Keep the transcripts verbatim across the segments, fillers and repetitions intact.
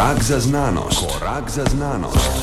Korak za znanost. Korak za znanost.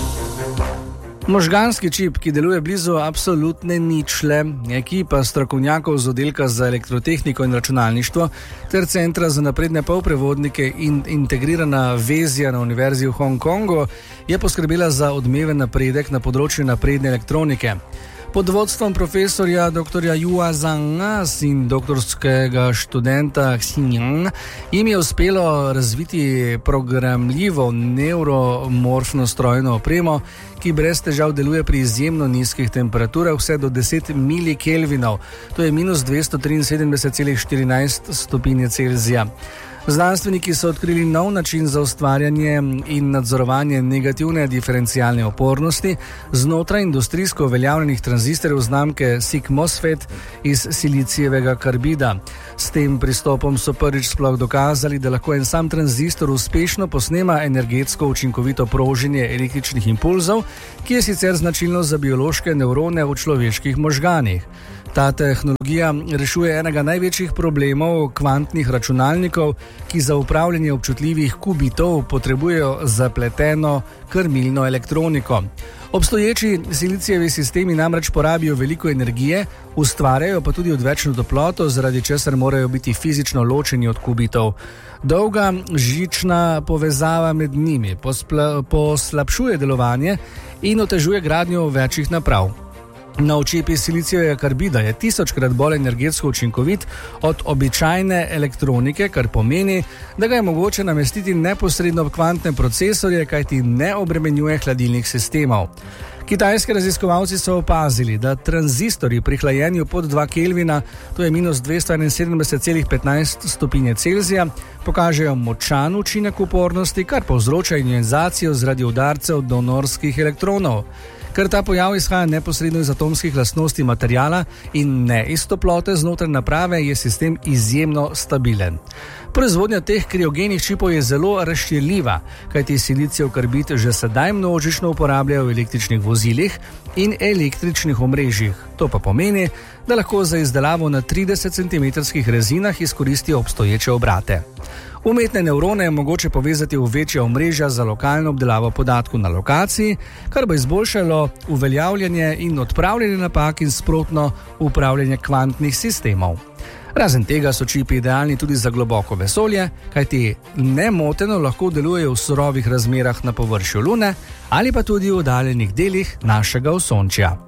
Možganski čip, ki deluje blizu absolutne ničle, ekipa strokovnjakov z oddelka za elektrotehniko in računalništvo ter Centra za napredne polprevodnike in integrirana vezja na Univerzi v Hongkongu je poskrbela za odmeven napredek na področju napredne elektronike. Pod vodstvom profesorja dr. Yua Zhanga in doktorskega študenta Xinjiang jim je uspelo razviti programljivo neuromorfno strojno opremo, ki brez težav deluje pri izjemno nizkih temperaturah vse do deset milikelvinov, to je minus dvesto triinsedemdeset celih štirinajst stopinje Celzija. Znanstveniki so odkrili nov način za ustvarjanje in nadzorovanje negativne diferencialne opornosti znotraj industrijsko uveljavljenih tranzistorjev znamke SiC MOSFET iz silicijevega karbida. S tem pristopom so prvič sploh dokazali, da lahko en sam tranzistor uspešno posnema energetsko učinkovito proženje električnih impulzov, ki je sicer značilno za biološke nevrone v človeških možganih. Ta tehnologija rešuje enega največjih problemov kvantnih računalnikov, ki za upravljanje občutljivih kubitov potrebujejo zapleteno krmilno elektroniko. Obstoječi silicijevi sistemi namreč porabijo veliko energije, ustvarjajo pa tudi odvečno toploto, zaradi česar morajo biti fizično ločeni od kubitov. Dolga žična povezava med njimi pospla, poslabšuje delovanje in otežuje gradnjo večjih naprav. Nov čip iz silicijevega karbida je tisočkrat bolj energetsko učinkovit od običajne elektronike, kar pomeni, da ga je mogoče namestiti neposredno v kvantne procesorje, kajti ne obremenjuje hladilnih sistemov. Kitajski raziskovalci so opazili, da tranzistorji pri hlajenju pod dva kelvina, to je minus dvesto enainsedemdeset celih petnajst stopinje Celzija, pokažejo močan učinek upornosti, kar povzroča ionizacijo zaradi udarcev donorskih elektronov. Ker ta pojav izhaja neposredno iz atomskih lastnosti materijala in ne iz toplote znotraj naprave, je sistem izjemno stabilen. Proizvodnja teh kriogenih čipov je zelo razširljiva, kajti silicijev karbid že sedaj množično uporabljajo v električnih vozilih in električnih omrežjih. To pa pomeni, da lahko za izdelavo na trideset centimetrskih rezinah izkoristijo obstoječe obrate. Umetne nevrone je mogoče povezati v večja omrežja za lokalno obdelavo podatkov na lokaciji, kar bo izboljšalo uveljavljanje in odpravljanje napak in sprotno upravljanje kvantnih sistemov. Razen tega so čipi idealni tudi za globoko vesolje, kajti nemoteno lahko delujejo v surovih razmerah na površju Lune ali pa tudi v oddaljenih delih našega osončja.